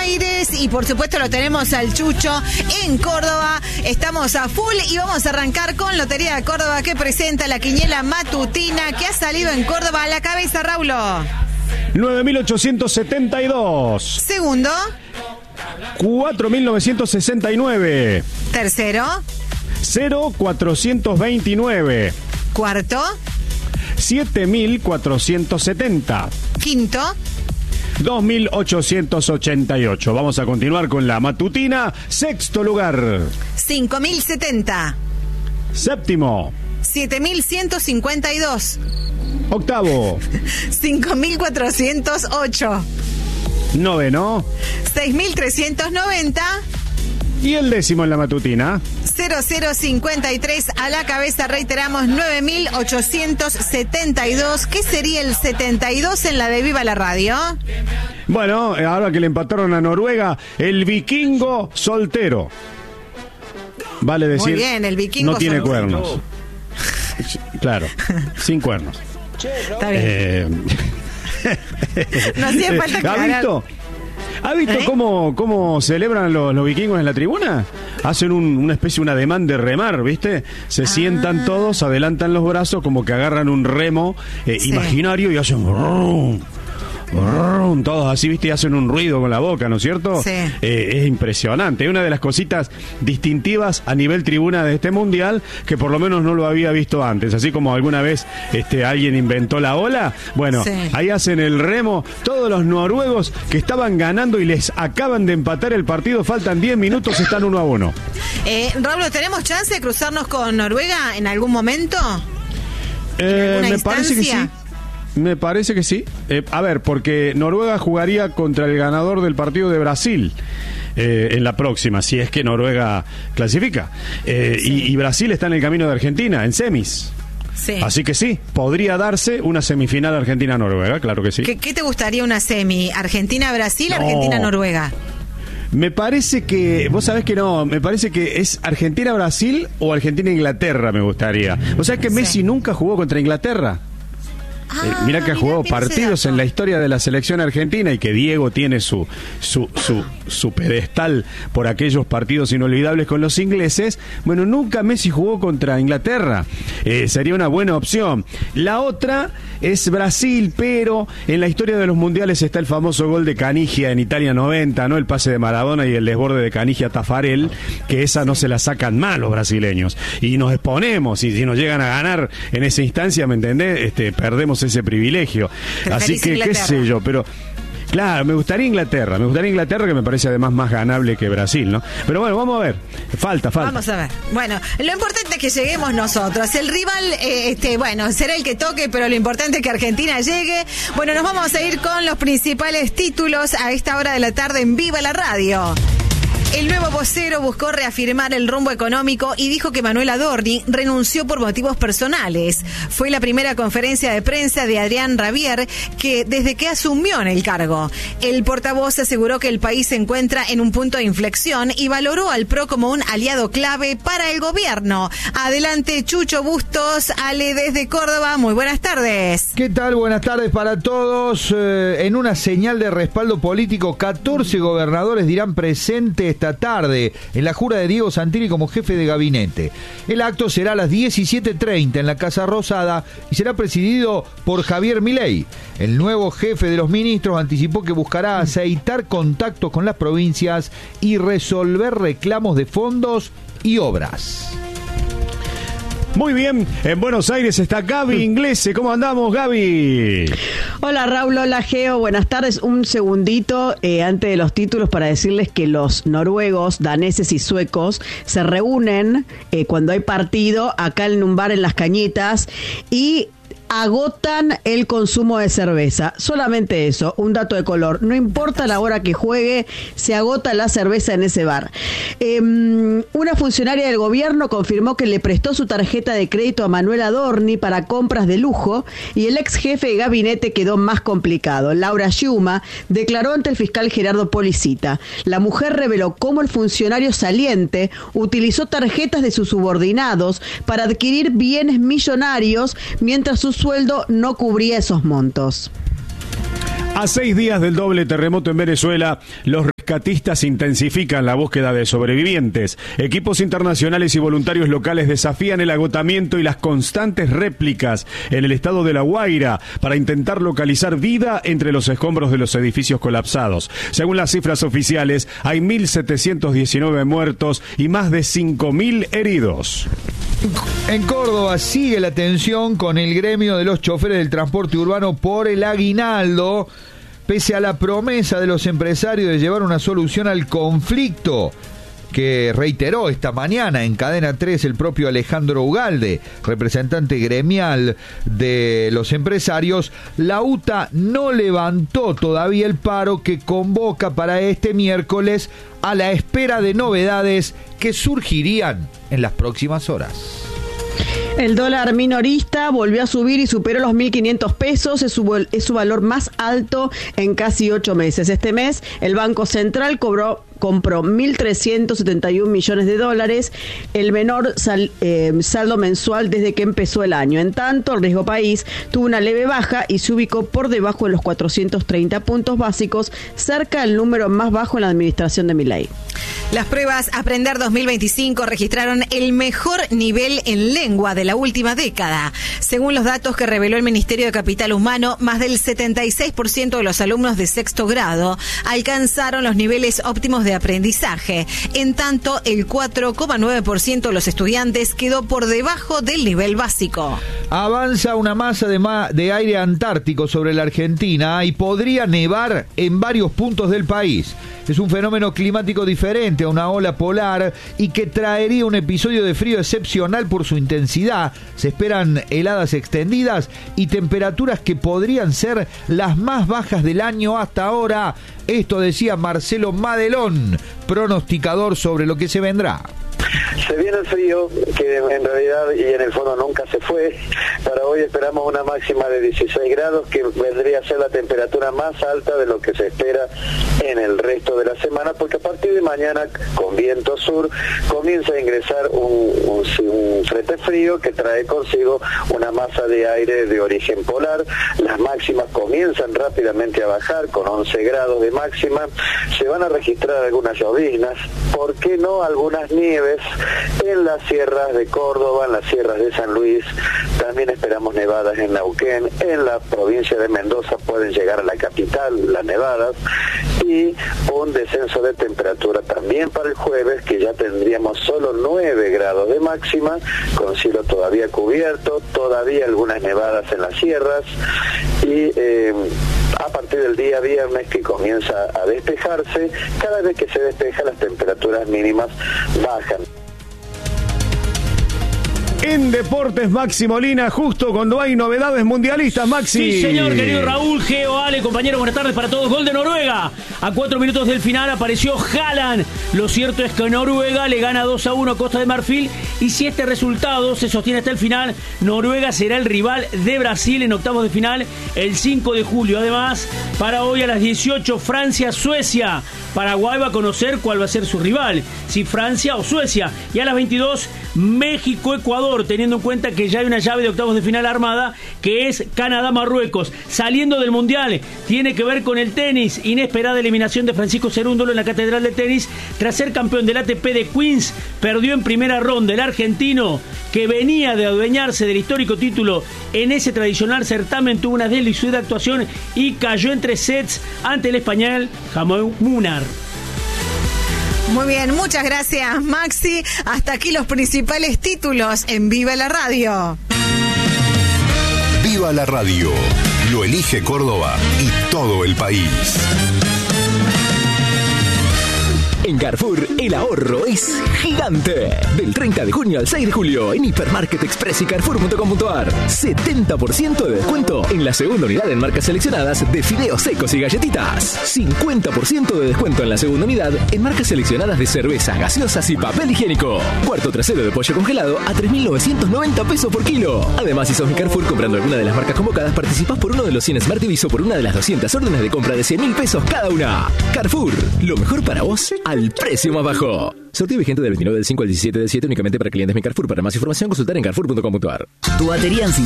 Aires y por supuesto lo tenemos al Chucho en Córdoba. Estamos a full y vamos a arrancar con Lotería de Córdoba, que presenta la quiniela matutina que ha salido en Córdoba. A la cabeza, Raulo. 9.872. Segundo. 4.969. Tercero. 0.429. Cuarto. 7.470. Quinto. 2.888. Vamos a continuar con la matutina. Sexto lugar. 5.070. Séptimo. 7.152. Octavo. 5.408. Noveno. 6.390. Y el décimo en la matutina. 0053. A la cabeza, reiteramos, 9.872. ¿Qué sería el 72 en la de Viva la Radio? Bueno, ahora que le empataron a Noruega, el vikingo soltero. Vale decir, muy bien, el vikingo no tiene soltero. cuernos. Claro, sin cuernos. Está bien. No hacía falta aclarar. ¿Ha visto cómo celebran los vikingos en la tribuna? Hacen una especie, un ademán de remar, ¿viste? Se sientan todos, adelantan los brazos, como que agarran un remo imaginario y hacen... todos así, viste, y hacen un ruido con la boca, ¿no es cierto? Sí. Es impresionante. Es una de las cositas distintivas a nivel tribuna de este mundial, que por lo menos no lo había visto antes. Así como alguna vez alguien inventó la ola, bueno, ahí hacen el remo. Todos los noruegos que estaban ganando y les acaban de empatar el partido, faltan 10 minutos, están 1-1. Raúl, ¿tenemos chance de cruzarnos con Noruega en algún momento? Me parece que sí. Me parece que sí. A ver, porque Noruega jugaría contra el ganador del partido de Brasil en la próxima, si es que Noruega clasifica. Y Brasil está en el camino de Argentina, en semis. Sí. Así que sí, podría darse una semifinal Argentina-Noruega, claro que sí. ¿Qué te gustaría una semi? ¿Argentina-Brasil, no. Argentina-Noruega? Me parece que, vos sabés que no, me parece que es Argentina-Brasil o Argentina-Inglaterra me gustaría. ¿Vos sabés que Messi nunca jugó contra Inglaterra? Mirá que ha jugado partidos en la historia de la selección argentina y que Diego tiene su pedestal por aquellos partidos inolvidables con los ingleses. Bueno, nunca Messi jugó contra Inglaterra. Sería una buena opción. La otra es Brasil, pero en la historia de los mundiales está el famoso gol de Canigia en Italia 90, ¿no? El pase de Maradona y el desborde de Canigia a Tafarel, que esa no se la sacan mal los brasileños. Y nos exponemos, y si nos llegan a ganar en esa instancia, ¿me entendés? Perdemos ese privilegio. Así que, qué sé yo, pero... Claro, me gustaría Inglaterra, que me parece además más ganable que Brasil, ¿no? Pero bueno, vamos a ver, falta. Vamos a ver. Bueno, lo importante es que lleguemos nosotros. El rival, será el que toque, pero lo importante es que Argentina llegue. Bueno, nos vamos a ir con los principales títulos a esta hora de la tarde en Viva la Radio. El nuevo vocero buscó reafirmar el rumbo económico y dijo que Manuel Adorni renunció por motivos personales. Fue la primera conferencia de prensa de Adrián Rabier desde que asumió en el cargo. El portavoz aseguró que el país se encuentra en un punto de inflexión y valoró al PRO como un aliado clave para el gobierno. Adelante, Chucho Bustos, Ale desde Córdoba. Muy buenas tardes. ¿Qué tal? Buenas tardes para todos. En una señal de respaldo político, 14 gobernadores dirán presente esta tarde en la jura de Diego Santilli como jefe de gabinete. El acto será a las 17:30 en la Casa Rosada y será presidido por Javier Milei. El nuevo jefe de los ministros anticipó que buscará aceitar contactos con las provincias y resolver reclamos de fondos y obras. Muy bien, en Buenos Aires está Gaby Inglese. ¿Cómo andamos, Gaby? Hola, Raúl, hola, Geo, buenas tardes. Un segundito antes de los títulos para decirles que los noruegos, daneses y suecos se reúnen cuando hay partido acá en un bar en Las Cañitas y agotan el consumo de cerveza. Solamente eso, un dato de color. No importa la hora que juegue, se agota la cerveza en ese bar. Una funcionaria del gobierno confirmó que le prestó su tarjeta de crédito a Manuel Adorni para compras de lujo y el ex jefe de gabinete quedó más complicado. Laura Schiuma declaró ante el fiscal Gerardo Policita. La mujer reveló cómo el funcionario saliente utilizó tarjetas de sus subordinados para adquirir bienes millonarios mientras su sueldo no cubría esos montos. A 6 días del doble terremoto en Venezuela, los rescatistas intensifican la búsqueda de sobrevivientes. Equipos internacionales y voluntarios locales desafían el agotamiento y las constantes réplicas en el estado de La Guaira para intentar localizar vida entre los escombros de los edificios colapsados. Según las cifras oficiales, hay 1.719 muertos y más de 5.000 heridos. En Córdoba sigue la tensión con el gremio de los choferes del transporte urbano por el aguinaldo, pese a la promesa de los empresarios de llevar una solución al conflicto que reiteró esta mañana en Cadena 3 el propio Alejandro Ugalde, representante gremial de los empresarios. La UTA no levantó todavía el paro que convoca para este miércoles, a la espera de novedades que surgirían en las próximas horas. El dólar minorista volvió a subir y superó los 1.500 pesos, es su valor más alto en casi 8 meses. Este mes el Banco Central compró 1.371 millones de dólares, el menor saldo mensual desde que empezó el año. En tanto, el riesgo país tuvo una leve baja y se ubicó por debajo de los 430 puntos básicos, cerca del número más bajo en la administración de Milei. Las pruebas Aprender 2025 registraron el mejor nivel en lengua de la última década. Según los datos que reveló el Ministerio de Capital Humano, más del 76% de los alumnos de sexto grado alcanzaron los niveles óptimos de aprendizaje. En tanto, el 4,9% de los estudiantes quedó por debajo del nivel básico. Avanza una masa de aire antártico sobre la Argentina y podría nevar en varios puntos del país. Es un fenómeno climático diferente a una ola polar y que traería un episodio de frío excepcional por su intensidad. Se esperan heladas extendidas y temperaturas que podrían ser las más bajas del año hasta ahora. Esto decía Marcelo Madelón, pronosticador sobre lo que se vendrá. Se viene el frío, que en realidad y en el fondo nunca se fue. Para hoy esperamos una máxima de 16 grados, que vendría a ser la temperatura más alta de lo que se espera en el resto de la semana, porque a partir de mañana, con viento sur, comienza a ingresar un frente frío que trae consigo una masa de aire de origen polar. Las máximas comienzan rápidamente a bajar, con 11 grados de máxima. Se van a registrar algunas lloviznas, ¿por qué no algunas nieves en las sierras de Córdoba, en las sierras de San Luis? También esperamos nevadas en Neuquén, en la provincia de Mendoza pueden llegar a la capital las nevadas, y un descenso de temperatura también para el jueves, que ya tendríamos solo 9 grados de máxima, con cielo todavía cubierto, todavía algunas nevadas en las sierras, y a partir del día viernes, que comienza a despejarse, cada vez que se despeja las temperaturas mínimas bajan. En Deportes, Maxi Molina, justo cuando hay novedades mundialistas, Maxi. Sí, señor, querido Raúl, Geo, Ale, compañero, buenas tardes para todos. Gol de Noruega. A 4 minutos del final apareció Haaland. Lo cierto es que Noruega le gana 2-1 a Costa de Marfil, y si este resultado se sostiene hasta el final, Noruega será el rival de Brasil en octavos de final el 5 de julio. Además, para hoy a las 18, Francia-Suecia. Paraguay va a conocer cuál va a ser su rival, si Francia o Suecia. Y a las 22, México-Ecuador, teniendo en cuenta que ya hay una llave de octavos de final armada, que es Canadá-Marruecos. Saliendo del Mundial, tiene que ver con el tenis. Inesperada eliminación de Francisco Cerúndolo en la Catedral de Tenis tras ser campeón del ATP de Queens. Perdió en primera ronda. El argentino, que venía de adueñarse del histórico título en ese tradicional certamen, tuvo una deliciosa actuación y cayó en 3 sets ante el español Jamón Munar. Muy bien, muchas gracias, Maxi. Hasta aquí los principales títulos en Viva la Radio. Viva la Radio. Lo elige Córdoba y todo el país. En Carrefour, el ahorro es gigante. Del 30 de junio al 6 de julio, en Hipermarket Express y Carrefour.com.ar. 70% de descuento en la segunda unidad en marcas seleccionadas de fideos secos y galletitas. 50% de descuento en la segunda unidad en marcas seleccionadas de cervezas, gaseosas y papel higiénico. Cuarto trasero de pollo congelado a 3.990 pesos por kilo. Además, si sos mi Carrefour comprando alguna de las marcas convocadas, participás por uno de los 100 Smart TVs o por una de las 200 órdenes de compra de 100.000 pesos cada una. Carrefour, lo mejor para vos al precio más bajo. Sorteo vigente del 29 del 5 al 17 del 7 únicamente para clientes Mi Carrefour. Para más información, consultar en Carrefour.com.ar. Tu batería en